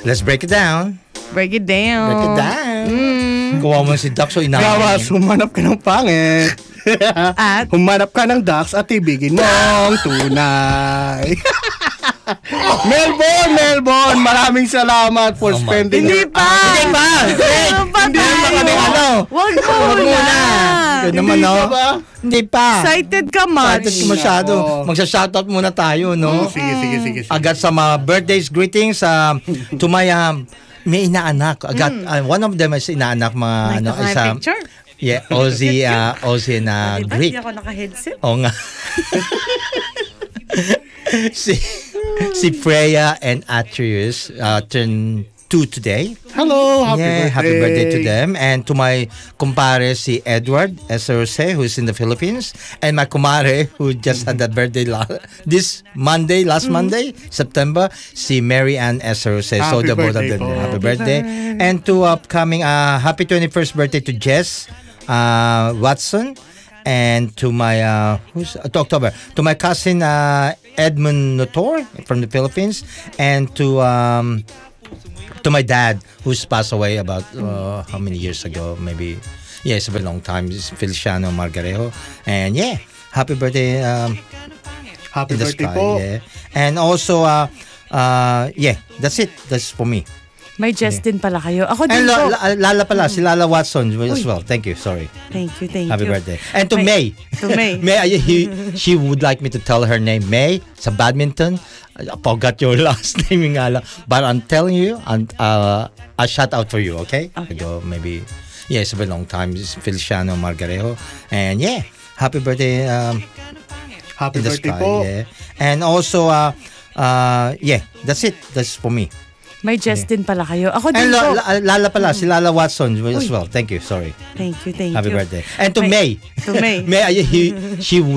Let's break it down. Break it down. Break it down. Kuha mo si Dax o Gawas, humanap ka ng pangit. At? Humanap ka ng Dax at ibigin mo ang tunay. Melbourne, maraming salamat for spending Hindi pa! Hindi pa! Hindi pa kami Wag muna. muna. Yun naman, no? Hindi pa. Excited ka much. Excited ka masyado. Magsa-shoutout muna tayo, no? Sige. Agad sa mga birthdays greetings to my may inaanak. Agad one of them is inaanak mga ano isa. Picture? Yeah, Ozzy na Greek. Hindi ako naka-headset. Oo nga. si Freya and Atreus turn 2 today. Hello, Happy birthday to them. And to my kumpare, si Edward Esrose, who's in the Philippines. And my kumare, who just had that birthday last Monday, September, si Mary Ann Esrose. So the both of them, happy birthday. And to upcoming, happy 21st birthday to Jess Watson. And to my to October, to my cousin Edmund Notor from the Philippines. And to my dad, who's passed away about how many years ago? Maybe, it's a very long time. It's Feliciano Margarejo. And happy birthday. Happy birthday sky, po. Yeah. And also, that's it. That's for me. May Justin pala kayo. Ako And din po. Lala pala, si Lala Watson as well. Thank you. Sorry. Thank you. Happy birthday. And to May. To May. She would like me to tell her name, May, sa badminton. I forgot your last name nga lang. But I'm telling you, I'll shout out for you, okay? Go, maybe, it's a very long time. It's Feliciano Margarejo. And happy birthday. Happy in the birthday sky, po. And also, that's it. That's for me. May Justin pala kayo. Ako And din po. Lala pala, si Lala Watson as well. Thank you. Sorry. Thank you. Happy birthday. And to May. To May. She would